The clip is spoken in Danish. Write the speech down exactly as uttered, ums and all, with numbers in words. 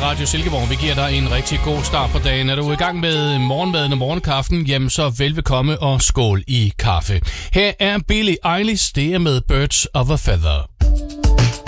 Radio Silkeborg. Vi giver dig en rigtig god start på dagen. Er du i gang med morgenmaden og morgenkaffen, jamen så velbekomme og skål i kaffe. Her er Billie Eilish, det er med Birds of a Feather.